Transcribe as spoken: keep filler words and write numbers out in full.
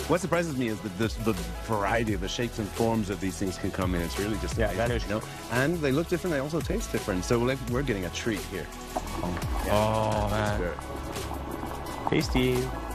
What surprises me is the, the, the variety of the shapes and forms of these things can come in. It's really just Yeah, amazing, that is you know? And they look different. They also taste different. So like, we're getting a treat here. Oh, man. Sure. Tasty.